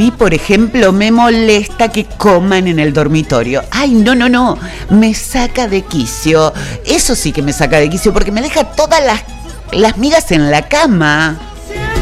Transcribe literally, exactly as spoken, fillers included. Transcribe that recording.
mí, por ejemplo, me molesta que coman en el dormitorio. Ay, no, no, no, me saca de quicio. Eso sí que me saca de quicio porque me deja todas las, las migas en la cama.